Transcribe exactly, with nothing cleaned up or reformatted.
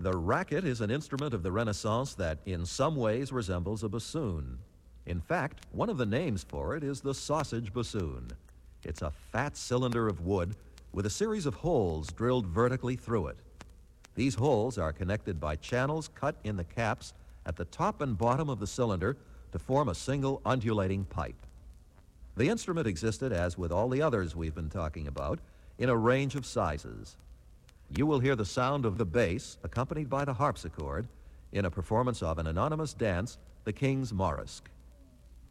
The racket is an instrument of the Renaissance that in some ways resembles a bassoon. In fact, one of the names for it is the sausage bassoon. It's a fat cylinder of wood with a series of holes drilled vertically through it. These holes are connected by channels cut in the caps at the top and bottom of the cylinder to form a single undulating pipe. The instrument existed, as with all the others we've been talking about, in a range of sizes. You will hear the sound of the bass, accompanied by the harpsichord, in a performance of an anonymous dance, the King's Morisk.